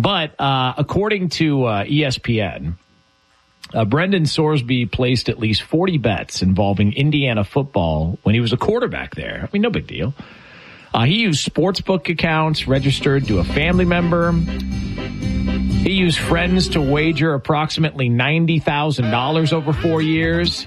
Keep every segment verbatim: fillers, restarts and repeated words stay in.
But uh, according to uh, E S P N, uh, Brendan Sorsby placed at least forty bets involving Indiana football when he was a quarterback there. I mean, no big deal. Uh, he used sportsbook accounts registered to a family member. He used friends to wager approximately ninety thousand dollars over four years.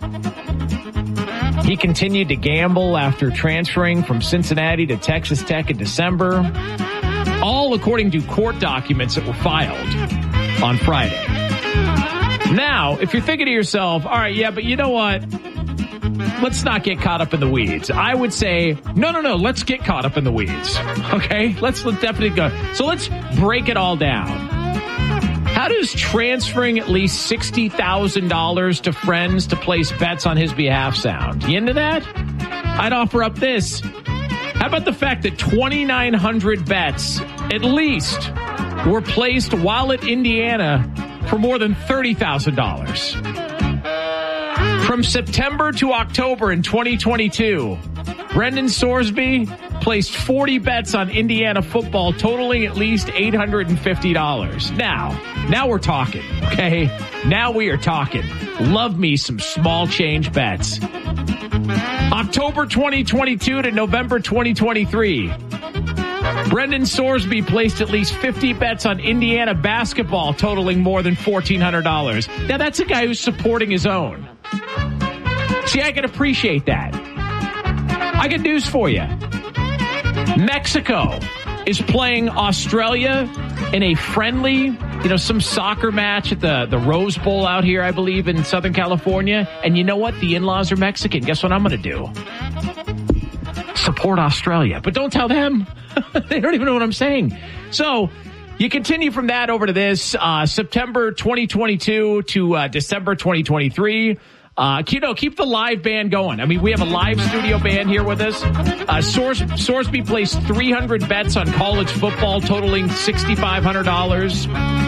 He continued to gamble after transferring from Cincinnati to Texas Tech in December, all according to court documents that were filed on Friday. Now, if you're thinking to yourself, all right, yeah, but you know what? Let's not get caught up in the weeds. I would say, no, no, no, let's get caught up in the weeds. Okay? Let's, let's definitely go. So let's break it all down. How does transferring at least sixty thousand dollars to friends to place bets on his behalf sound? You into that? I'd offer up this. How about the fact that twenty-nine hundred bets, at least, were placed while at Indiana for more than thirty thousand dollars? From September to October in twenty twenty-two, Brendan Sorsby placed forty bets on Indiana football, totaling at least eight hundred fifty dollars. Now, now we're talking, okay? Now we are talking. Love me some small change bets. October twenty twenty-two to November twenty twenty-three. Brendan Sorsby placed at least fifty bets on Indiana basketball, totaling more than fourteen hundred dollars. Now, that's a guy who's supporting his own. See, I can appreciate that. I got news for you. Mexico is playing Australia in a friendly, you know, some soccer match at the, the Rose Bowl out here, I believe, in Southern California. And you know what? The in-laws are Mexican. Guess what I'm going to do? Support Australia. But don't tell them. They don't even know what I'm saying. So you continue from that over to this. Uh, September twenty twenty-two to uh, December twenty twenty-three. Uh, you know, keep the live band going. I mean, we have a live studio band here with us. Uh, Sors- Sorsby placed three hundred bets on college football, totaling six thousand five hundred dollars.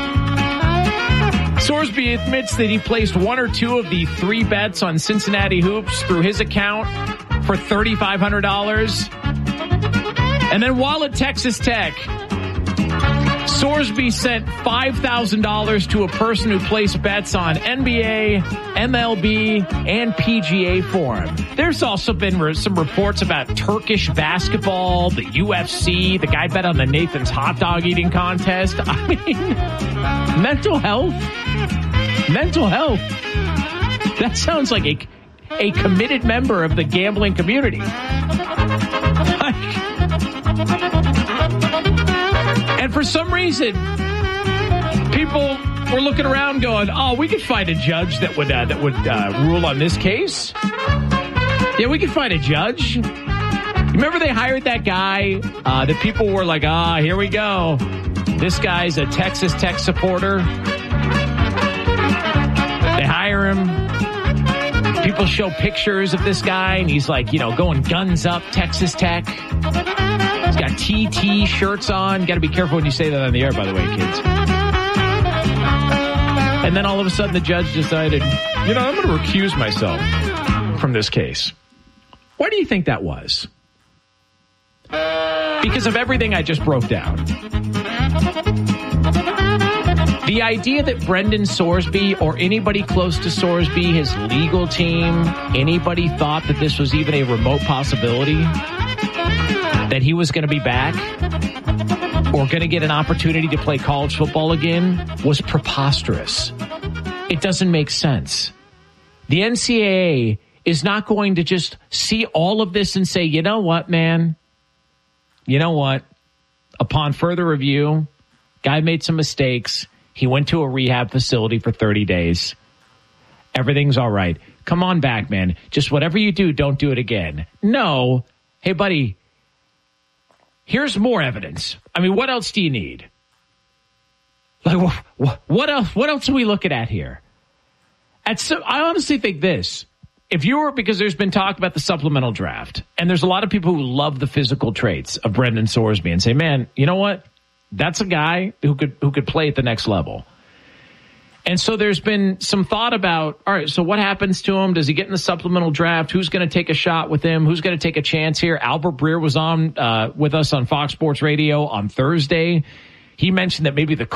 Sorsby admits that he placed one or two of the three bets on Cincinnati hoops through his account for three thousand five hundred dollars. And then while at Texas Tech, Sorsby sent five thousand dollars to a person who placed bets on N B A, M L B, and P G A for him. There's also been re- some reports about Turkish basketball, the U F C, the guy bet on the Nathan's hot dog eating contest. I mean, mental health. Mental health. That sounds like a, a committed member of the gambling community. And for some reason, people were looking around going, oh, we could find a judge that would uh, that would uh, rule on this case. Yeah, we could find a judge. Remember they hired that guy uh, that people were like, ah, here we go. This guy's a Texas Tech supporter. They hire him. People show pictures of this guy, and he's like, you know, going guns up Texas Tech. He's got T T shirts on. Got to be careful when you say that on the air, by the way, kids. And then all of a sudden the judge decided, you know, I'm going to recuse myself from this case. Why do you think that was? Because of everything I just broke down. The idea that Brendan Sorsby or anybody close to Sorsby, his legal team, anybody thought that this was even a remote possibility, that he was going to be back or going to get an opportunity to play college football again, was preposterous. It doesn't make sense. The N C double A is not going to just see all of this and say, you know what, man? You know what? Upon further review, guy made some mistakes. He went to a rehab facility for thirty days. Everything's all right. Come on back, man. Just whatever you do, don't do it again. No. Hey, buddy, here's more evidence. I mean, what else do you need? Like, what, what else? What else are we looking at here? At some, I honestly think this. If you were, because there's been talk about the supplemental draft, and there's a lot of people who love the physical traits of Brendan Sorsby and say, man, you know what? That's a guy who could who could play at the next level. And so there's been some thought about, all right, so what happens to him? Does he get in the supplemental draft? Who's going to take a shot with him? Who's going to take a chance here? Albert Breer was on uh, with us on Fox Sports Radio on Thursday. He mentioned that maybe the